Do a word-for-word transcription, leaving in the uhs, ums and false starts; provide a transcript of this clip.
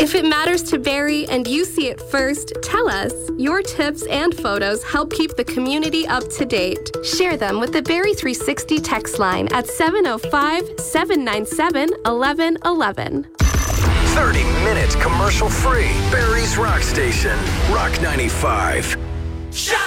If it matters to Barrie and you see it first, tell us. Your tips and photos help keep the community up to date. Share them with the Barrie three sixty text line at seven oh five, seven nine seven, one one one one. thirty minutes commercial free. Barrie's Rock Station. Rock ninety-five.